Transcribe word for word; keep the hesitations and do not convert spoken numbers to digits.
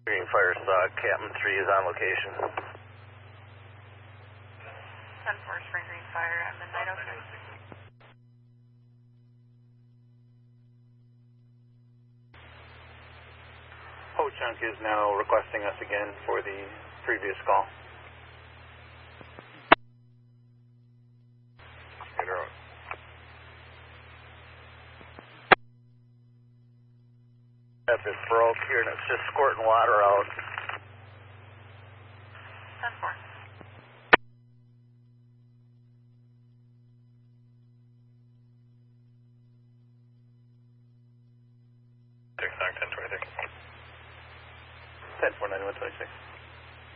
Green Fire Stock, Captain three is on location. ten four Spring Green Fire at midnight, okay. Ho Chunk is now requesting us again for the previous call. Get her out. If it broke here and it's just squirting water out. ten four. Six, ten twenty-six. ten four nine one twenty-six.